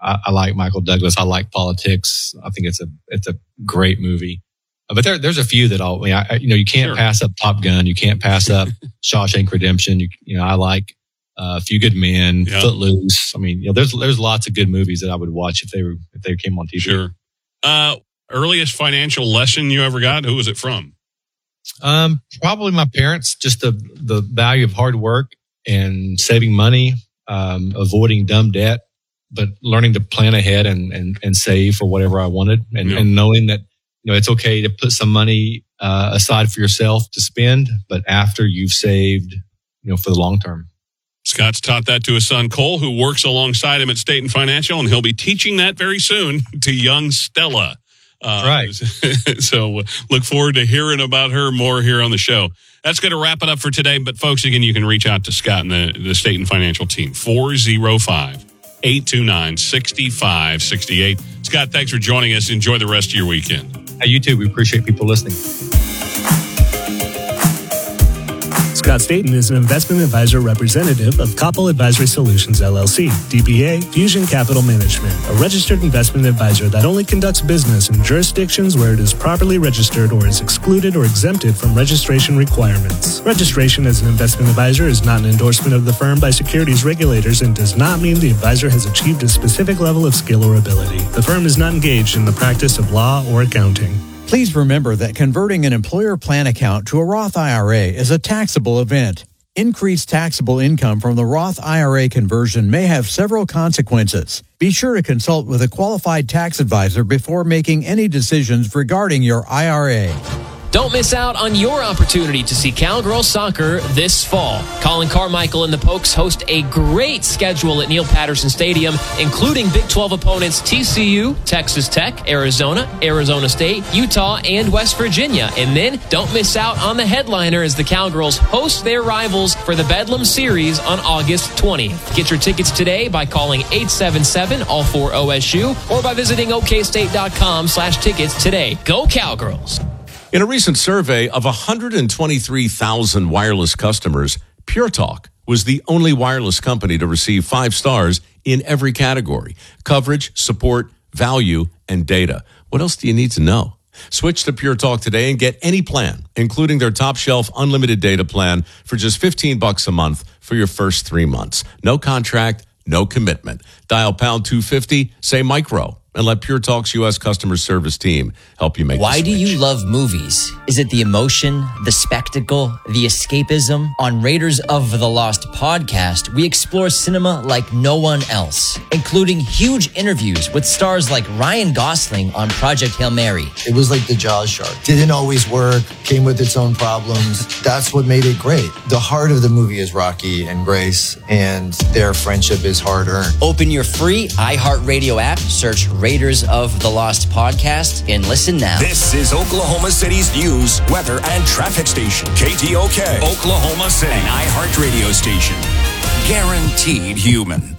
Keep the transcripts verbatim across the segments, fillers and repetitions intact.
I, I like Michael Douglas. I like Politics. I think it's a it's a great movie. But there, there's a few that I'll, I mean, I, you know, you can't sure. pass up Top Gun. You can't pass up Shawshank Redemption. You, you know, I like uh, A Few Good Men, yeah. Footloose. I mean, you know, there's there's lots of good movies that I would watch if they were if they came on T V. Sure. Uh, earliest financial lesson you ever got? Who was it from? Um, probably my parents. Just the the value of hard work and saving money, um, avoiding dumb debt, but learning to plan ahead and and, and save for whatever I wanted, and, yeah. and knowing that. You know, it's okay to put some money uh, aside for yourself to spend, but after you've saved, you know, for the long term. Scott's taught that to his son, Cole, who works alongside him at State and Financial, and he'll be teaching that very soon to young Stella. Uh, right. So look forward to hearing about her more here on the show. That's going to wrap it up for today. But, folks, again, you can reach out to Scott and the, the State and Financial team, four oh five, eight two nine, six five six eight. Scott, thanks for joining us. Enjoy the rest of your weekend. Hey, you too. We appreciate people listening. Scott Staten is an investment advisor representative of Koppel Advisory Solutions, L L C, D B A Fusion Capital Management, a registered investment advisor that only conducts business in jurisdictions where it is properly registered or is excluded or exempted from registration requirements. Registration as an investment advisor is not an endorsement of the firm by securities regulators and does not mean the advisor has achieved a specific level of skill or ability. The firm is not engaged in the practice of law or accounting. Please remember that converting an employer plan account to a Roth I R A is a taxable event. Increased taxable income from the Roth I R A conversion may have several consequences. Be sure to consult with a qualified tax advisor before making any decisions regarding your I R A. Don't miss out on your opportunity to see Cowgirls soccer this fall. Colin Carmichael and the Pokes host a great schedule at Neil Patterson Stadium, including Big twelve opponents T C U, Texas Tech, Arizona, Arizona State, Utah, and West Virginia. And then don't miss out on the headliner as the Cowgirls host their rivals for the Bedlam Series on August twentieth. Get your tickets today by calling eight seven seven, all four O S U or by visiting okstate.com slash tickets today. Go Cowgirls! In a recent survey of one hundred twenty-three thousand wireless customers, Pure Talk was the only wireless company to receive five stars in every category: coverage, support, value, and data. What else do you need to know? Switch to Pure Talk today and get any plan, including their top shelf unlimited data plan for just fifteen bucks a month for your first three months. No contract, no commitment. Dial pound two fifty, say micro, and let Pure Talk's U S customer service team help you make Why the switch. do you love movies? Is it the emotion, the spectacle, the escapism? On Raiders of the Lost podcast, we explore cinema like no one else, including huge interviews with stars like Ryan Gosling on Project Hail Mary. It was like the Jaws shark. Didn't always work, came with its own problems. That's what made it great. The heart of the movie is Rocky and Grace, and their friendship is hard-earned. Open your free iHeartRadio app, search Raiders of the Lost podcast, and listen now. This is Oklahoma City's news, weather, and traffic station. K T O K, Oklahoma City, an iHeart radio station. Guaranteed human.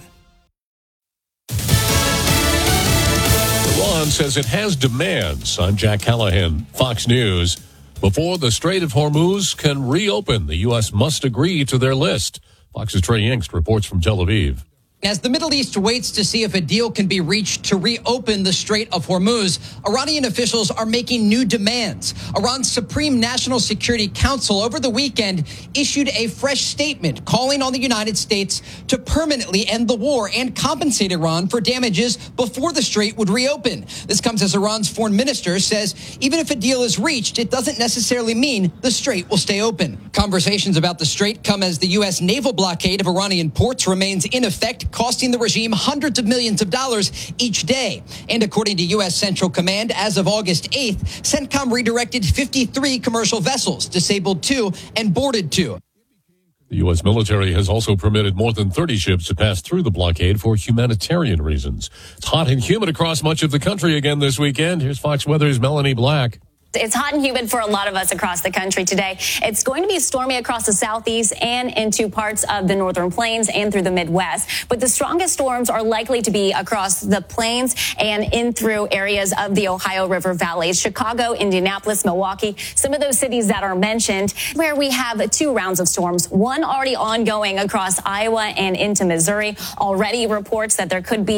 Iran says it has demands on Jack Callahan, Fox News. Before the Strait of Hormuz can reopen, the U S must agree to their list. Fox's Trey Yingst reports from Tel Aviv. As the Middle East waits to see if a deal can be reached to reopen the Strait of Hormuz, Iranian officials are making new demands. Iran's Supreme National Security Council over the weekend issued a fresh statement calling on the United States to permanently end the war and compensate Iran for damages before the strait would reopen. This comes as Iran's foreign minister says even if a deal is reached, it doesn't necessarily mean the strait will stay open. Conversations about the strait come as the U S naval blockade of Iranian ports remains in effect, costing the regime hundreds of millions of dollars each day. And according to U S Central Command, as of August eighth, CENTCOM redirected fifty-three commercial vessels, disabled two, and boarded two. The U S military has also permitted more than thirty ships to pass through the blockade for humanitarian reasons. It's hot and humid across much of the country again this weekend. Here's Fox Weather's Melanie Black. It's hot and humid for a lot of us across the country today. It's going to be stormy across the southeast and into parts of the northern plains and through the Midwest. But the strongest storms are likely to be across the plains and in through areas of the Ohio River valleys, Chicago, Indianapolis, Milwaukee, some of those cities that are mentioned, where we have two rounds of storms, one already ongoing across Iowa and into Missouri. Already reports that there could be